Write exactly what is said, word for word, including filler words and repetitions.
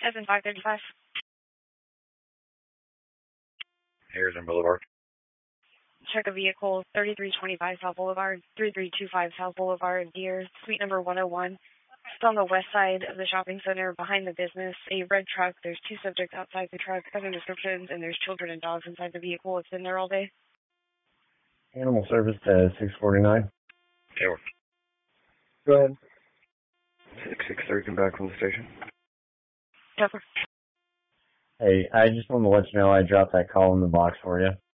seven five three five. Harrison Boulevard. Check a vehicle, thirty-three twenty-five South Boulevard, thirty-three twenty-five South Boulevard, Deer, suite number one oh one. It's on the west side of the shopping center, behind the business. A red truck. There's two subjects outside the truck, seven descriptions, and there's children and dogs inside the vehicle. It's been there all day. Animal service to six forty-nine. Taylor. Go ahead. six six three, come back from the station. Tupper. Hey, I just wanted to let you know I dropped that call in the box for you.